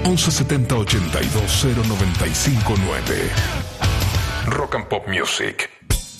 1170 82 0959. Rock and Pop Music.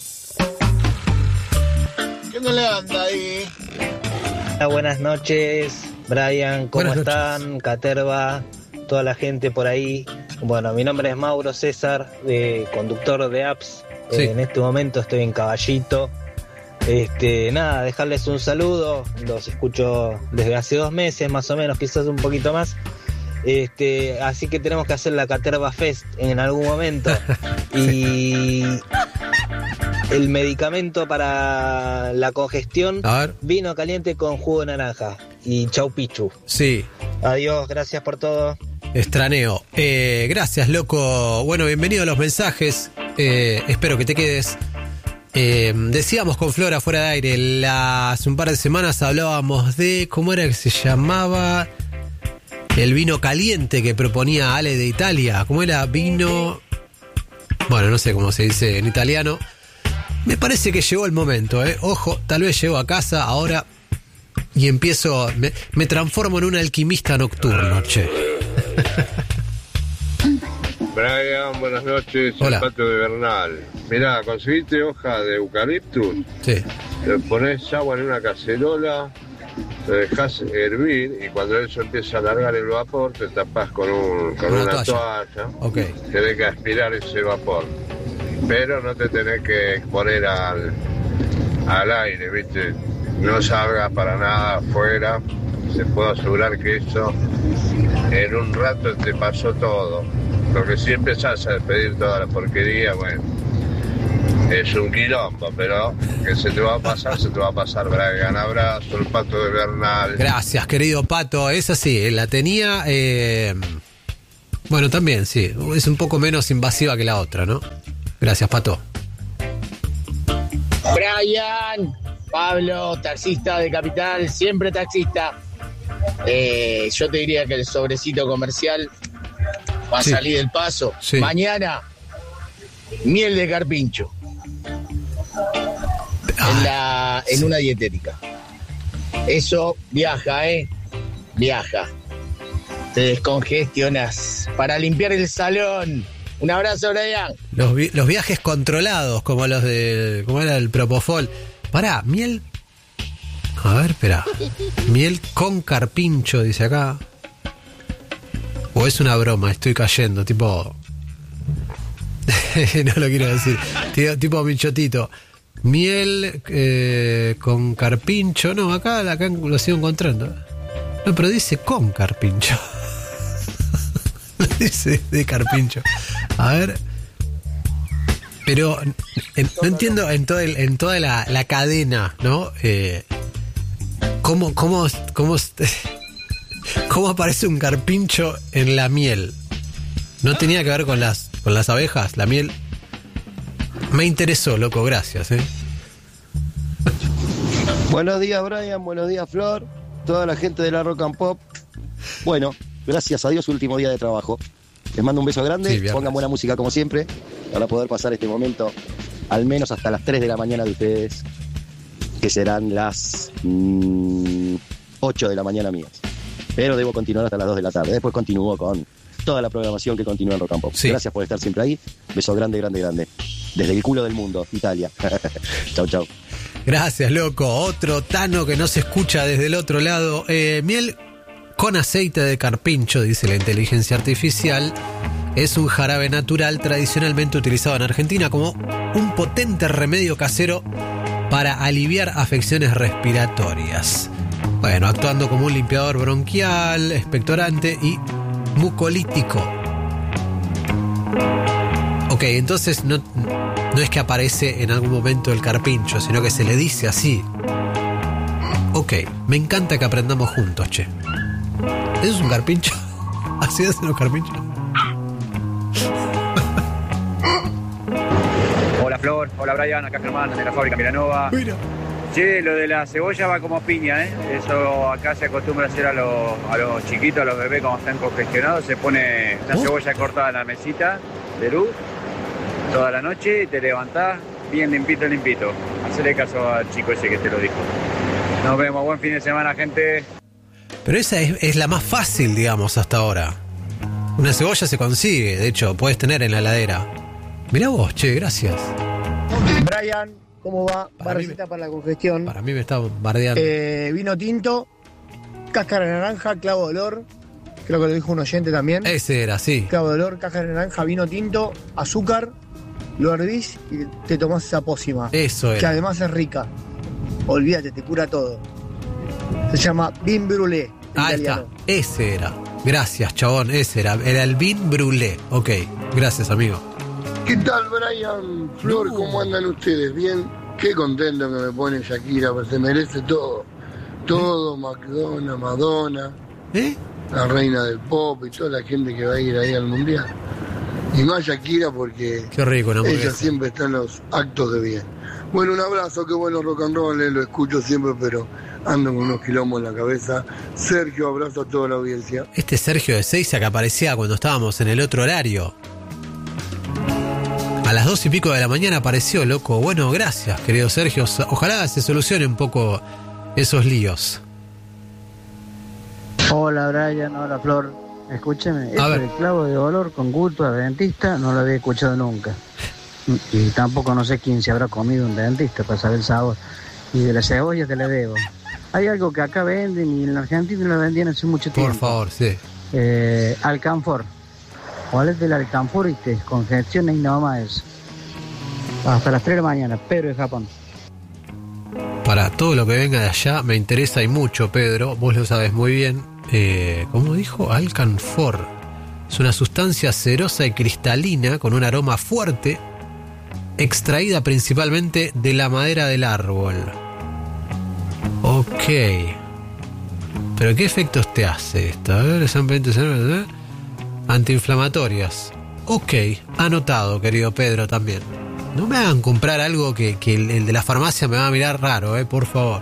¿Qué no le anda ahí? Buenas noches, Brian, ¿cómo Buenas están? noches. Caterva, toda la gente por ahí. Bueno, mi nombre es Mauro César, conductor de apps. Sí. En este momento estoy en Caballito. Nada, dejarles un saludo. Los escucho desde hace 2 meses, más o menos, quizás un poquito más. Así que tenemos que hacer la Caterva Fest en algún momento. Y el medicamento para la congestión, A ver. vino caliente con jugo de naranja. Y chau pichu. Sí, Adiós, gracias por todo. estraneo. Gracias, loco. Bueno, bienvenido a los mensajes. Espero que te quedes. Decíamos con Flora fuera de aire, hace un par de semanas hablábamos de, ¿cómo era que se llamaba? El vino caliente que proponía Ale de Italia. ¿Cómo era? Vino... Bueno, no sé cómo se dice en italiano. Me parece que llegó el momento, ¿eh? Ojo, tal vez llego a casa ahora y empiezo... Me transformo en un alquimista nocturno, che. Brian, buenas noches. Hola. El patio de Bernal. Mirá, conseguiste hoja de eucaliptus, Sí. le pones agua en una cacerola, lo dejas hervir y cuando eso empieza a alargar el vapor te tapas con una toalla. Ok. Tenés que aspirar ese vapor. Pero no te tenés que exponer al aire, ¿viste? No salgas para nada afuera. Se puedo asegurar que eso en un rato te pasó todo. Porque si empezás a despedir toda la porquería, bueno, es un quilombo, pero que se te va a pasar, Brian. Abrazo, el pato de Bernal. Gracias, querido Pato. Esa sí, la tenía... Bueno, también, sí. Es un poco menos invasiva que la otra, ¿no? Gracias, Pato. Brian, Pablo, taxista de Capital, siempre taxista. Yo te diría que el sobrecito comercial va a Sí. salir del paso. Sí. Mañana, miel de carpincho. En una dietética. Eso viaja, viaja. Te descongestionas para limpiar el salón. Un abrazo, Brian. Los viajes controlados, como los de... ¿Cómo era el Propofol? Pará, miel... A ver, espera. Miel con carpincho, dice acá. O es una broma, estoy cayendo, tipo... no lo quiero decir. Tipo Michotito. Miel con carpincho. No, acá lo sigo encontrando. No, pero dice con carpincho. Dice de carpincho. A ver. Pero no entiendo en toda la cadena, ¿no? ¿Cómo aparece un carpincho en la miel? ¿No tenía que ver con las abejas, la miel? Me interesó, loco, gracias, Buenos días, Brian, buenos días, Flor, toda la gente de la Rock and Pop. Bueno, gracias a Dios, último día de trabajo. Les mando un beso grande, Sí, pongan buena música como siempre, para poder pasar este momento al menos hasta las 3 de la mañana de ustedes, que serán las 8 de la mañana mías. Pero debo continuar hasta las 2 de la tarde. Después continúo con toda la programación que continúa en Rock and Pop. Sí. Gracias por estar siempre ahí. Beso grande, grande, grande. Desde el culo del mundo, Italia. Chau, chau. Gracias, loco. Otro Tano que no se escucha desde el otro lado. Miel con aceite de carpincho, dice la inteligencia artificial. Es un jarabe natural tradicionalmente utilizado en Argentina como un potente remedio casero para aliviar afecciones respiratorias. Bueno, actuando como un limpiador bronquial, expectorante y mucolítico. Ok, entonces no es que aparece en algún momento el carpincho, sino que se le dice así. Ok, me encanta que aprendamos juntos, che. ¿Eso es un carpincho? ¿Así hacen los carpinchos? Hola Flor, hola Brian, acá Germán de la fábrica Milanova. Mira. Che, lo de la cebolla va como piña, ¿eh? Eso acá se acostumbra a hacer a los chiquitos, a los bebés cuando están congestionados. Se pone una cebolla cortada en la mesita de luz toda la noche y te levantás bien limpito. Hacele caso al chico ese que te lo dijo. Nos vemos, buen fin de semana, gente. Pero esa es la más fácil, digamos, hasta ahora. Una cebolla se consigue, de hecho, puedes tener en la heladera. Mirá vos, che, gracias. Brian, ¿cómo va? Barrecita para la congestión. Para mí me está bardeando. Vino tinto, cáscara de naranja, clavo de olor. Creo que lo dijo un oyente también. Ese era, sí. Clavo de olor, cáscara de naranja, vino tinto, azúcar, lo hervís y te tomás esa pócima. Eso Que era. además es rica. Olvídate, te cura todo. Se llama vin brûlé. Ahí está. Ese era. Gracias, chabón. Ese era. Era el vin brûlé. Ok. Gracias, amigo. ¿Qué tal, Brian? Flor, ¿cómo andan ustedes? ¿Bien? Qué contento que me pone Shakira, pues se merece todo. Todo, McDonald's, Madonna, la reina del pop y toda la gente que va a ir ahí al mundial. Y más Shakira porque Qué rico, una ella hamburguesa. siempre está en los actos de bien. Bueno, un abrazo, qué bueno rock and roll, lo escucho siempre, pero ando con unos quilombos en la cabeza. Sergio, abrazo a toda la audiencia. Este Sergio de Seiza que aparecía cuando estábamos en el otro horario. A las 2:00 de la mañana apareció, loco. Bueno, gracias, querido Sergio. Ojalá se solucione un poco esos líos. Hola Brian, hola Flor. Escúcheme, A eso ver. del clavo de olor con gusto a dentista no lo había escuchado nunca. Y tampoco no sé quién se habrá comido un dentista para saber el sabor. Y de la cebolla te la debo. Hay algo que acá venden y en la Argentina lo vendían hace mucho tiempo. Por favor, sí. Alcanfor. ¿Cuál es del Alcanfor? ¿Viste? Congestión y nada más eso. Hasta las 3 de la mañana, pero en Japón. Para todo lo que venga de allá me interesa y mucho, Pedro. Vos lo sabes muy bien. ¿Cómo dijo? Alcanfor. Es una sustancia cerosa y cristalina con un aroma fuerte, extraída principalmente de la madera del árbol. Ok. ¿Pero qué efectos te hace esto? A ver, antiinflamatorias. Ok, anotado, querido Pedro, también. No me hagan comprar algo que el de la farmacia me va a mirar raro, por favor.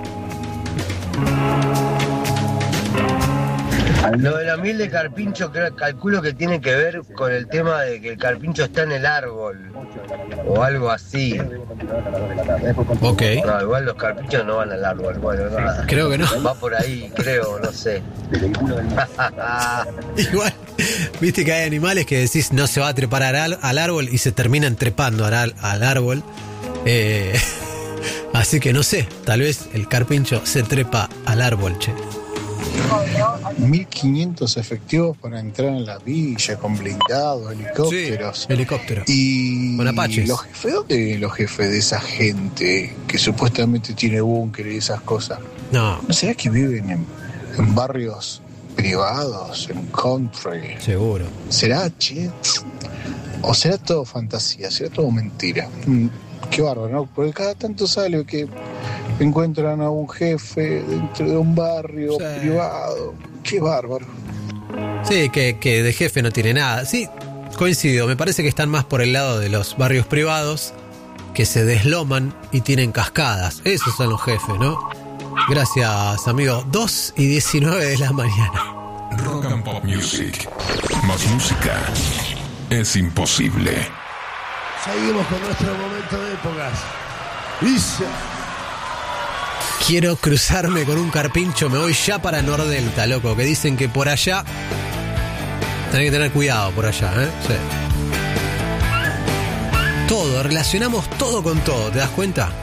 Lo de la miel de carpincho calculo que tiene que ver con el tema de que el carpincho está en el árbol o algo así. Ok. No, igual los carpinchos no van al árbol, bueno, no. Creo que no. Va por ahí, creo, no sé. Igual, viste que hay animales que decís no se va a trepar al árbol y se terminan trepando al árbol. Así que no sé, tal vez el carpincho se trepa al árbol, che. 1.500 efectivos para entrar en la villa con blindados, helicópteros. Sí, helicópteros. Y con apaches. Los jefes, ¿dónde viven los jefes de esa gente que supuestamente tiene búnker y esas cosas? No. ¿No será que viven en barrios privados, en country? Seguro. ¿Será, che? ¿O será todo fantasía? ¿Será todo mentira? Qué bárbaro, ¿no? Porque cada tanto sale que encuentran a un jefe dentro de un barrio privado. Qué bárbaro. Sí, que de jefe no tiene nada. Sí, coincido. Me parece que están más por el lado de los barrios privados que se desloman y tienen cascadas. Esos son los jefes, ¿no? Gracias, amigo. 2:19 de la mañana. Rock and Pop Music. Más música es imposible. Seguimos con nuestro momento de épocas. Quiero cruzarme con un carpincho, me voy ya para Nordelta, loco, que dicen que por allá tenés que tener cuidado por allá, Sí. Todo, relacionamos todo con todo, ¿te das cuenta?